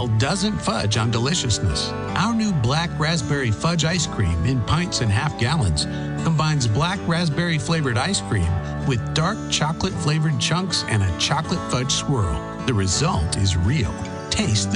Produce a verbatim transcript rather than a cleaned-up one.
Swirl doesn't fudge on deliciousness. Our new black raspberry fudge ice cream in pints and half gallons combines black raspberry flavored ice cream with dark chocolate flavored chunks and a chocolate fudge swirl. The result is real. Taste the